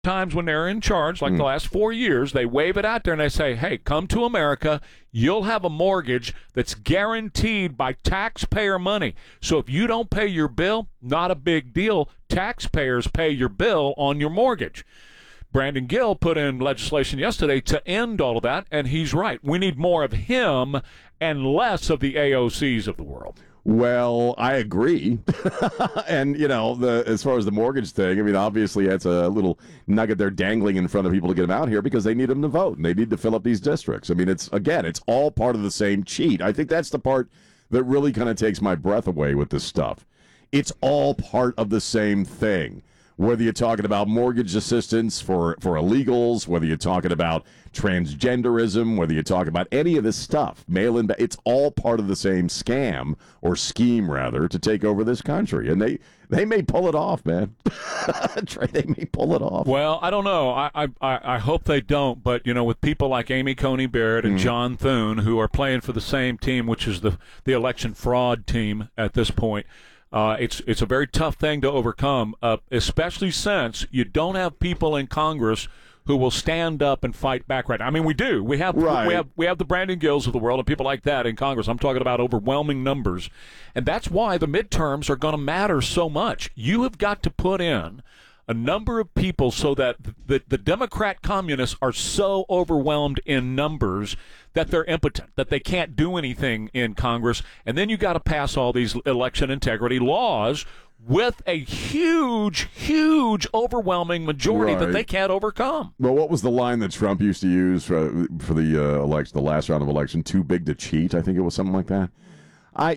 times when they're in charge, like the last 4 years, they wave it out there and they say, hey, come to America. You'll have a mortgage that's guaranteed by taxpayer money. So if you don't pay your bill, not a big deal. Taxpayers pay your bill on your mortgage. Brandon Gill put in legislation yesterday to end all of that, and he's right. We need more of him and less of the AOCs of the world. Well, I agree. And, as far as the mortgage thing, I mean, obviously that's a little nugget they're dangling in front of people to get them out here because they need them to vote and they need to fill up these districts. I mean, it's all part of the same cheat. I think that's the part that really kind of takes my breath away with this stuff. It's all part of the same thing. Whether you're talking about mortgage assistance for illegals, whether you're talking about transgenderism, whether you're talking about any of this stuff, mail-in, it's all part of the same scam, or scheme, rather, to take over this country. And they may pull it off, man. They may pull it off. Well, I don't know. I hope they don't. But, with people like Amy Coney Barrett and John Thune, who are playing for the same team, which is the election fraud team at this point, it's a very tough thing to overcome, especially since you don't have people in Congress who will stand up and fight back right now. I mean, we do. We have the Brandon Gills of the world and people like that in Congress. I'm talking about overwhelming numbers. And that's why the midterms are going to matter so much. You have got to put in a number of people so that the Democrat communists are so overwhelmed in numbers that they're impotent, that they can't do anything in Congress. And then you got to pass all these election integrity laws with a huge, overwhelming majority that they can't overcome. Well, what was the line that Trump used to use for the election, the last round of election? Too big to cheat, I think it was something like that. I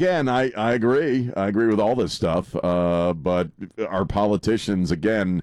agree. I agree with all this stuff. But our politicians, again,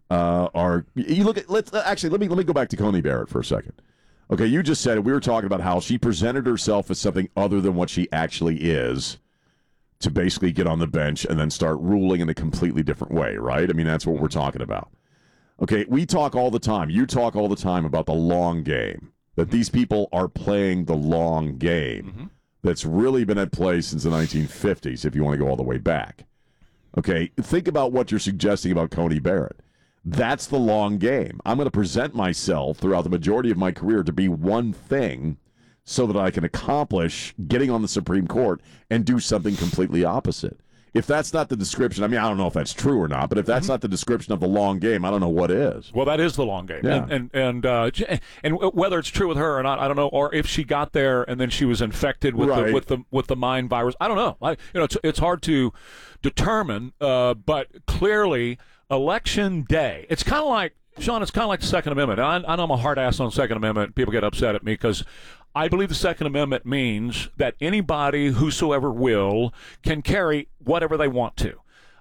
are. You look at. Let me go back to Coney Barrett for a second. Okay, you just said it. We were talking about how she presented herself as something other than what she actually is, to basically get on the bench and then start ruling in a completely different way, right? I mean, that's what we're talking about. Okay, we talk all the time. You talk all the time about the long game, that these people are playing the long game that's really been at play since the 1950s, if you want to go all the way back. Okay, think about what you're suggesting about Coney Barrett. That's the long game. I'm going to present myself throughout the majority of my career to be one thing so that I can accomplish getting on the Supreme Court and do something completely opposite. If that's not the description, I mean, I don't know if that's true or not, but if that's not the description of the long game, I don't know what is. Well, that is the long game. Yeah. And whether it's true with her or not, I don't know, or if she got there and then she was infected with the mind virus. I don't know. It's hard to determine, but clearly Election Day, it's kind of like, Sean, it's kind of like the Second Amendment. I know I'm a hard ass on the Second Amendment. People get upset at me because I believe the Second Amendment means that anybody, whosoever will, can carry whatever they want to.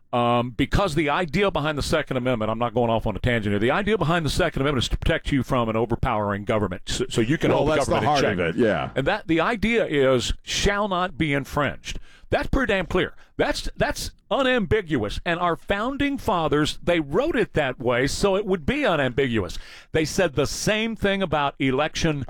Because the idea behind the Second Amendment, I'm not going off on a tangent here, the idea behind the Second Amendment is to protect you from an overpowering government, so you can hold the government in check. Of it, yeah. And that the idea is shall not be infringed. That's pretty damn clear. That's unambiguous. And our founding fathers, they wrote it that way so it would be unambiguous. They said the same thing about election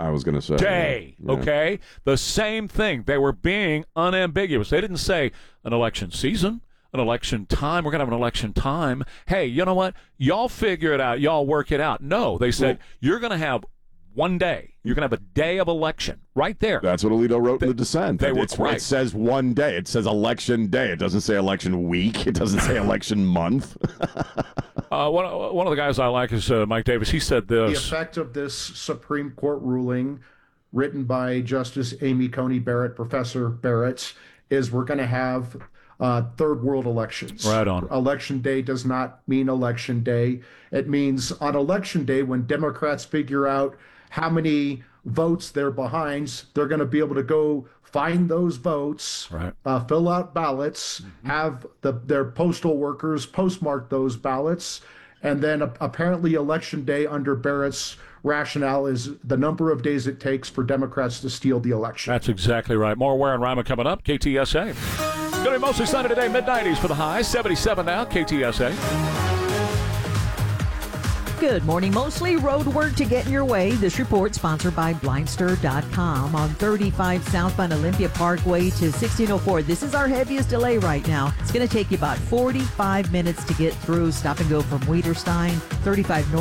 day, okay? The same thing. They were being unambiguous. They didn't say an election season, an election time. We're going to have an election time. Hey, you know what? Y'all figure it out. Y'all work it out. No, they said you're going to have one day. You're going to have a day of election right there. That's what Alito wrote in the dissent. It says one day. It says election day. It doesn't say election week. It doesn't say election month. One of the guys I like is Mike Davis. He said this. The effect of this Supreme Court ruling written by Justice Amy Coney Barrett, Professor Barrett, is we're going to have third world elections. Right on. Election day does not mean election day. It means on election day, when Democrats figure out how many votes they're behind, they're going to be able to go find those votes, fill out ballots, have their postal workers postmark those ballots, and then apparently election day under Barrett's rationale is the number of days it takes for Democrats to steal the election. That's exactly right. More Ware and Rima coming up. KTSA. Going to be mostly sunny today, mid-90s for the high. 77 now, KTSA. Good morning. Mostly road work to get in your way. This report sponsored by Blindster.com. On 35 southbound Olympia Parkway to 1604. This is our heaviest delay right now. It's going to take you about 45 minutes to get through. Stop and go from Weiderstein. 35 north.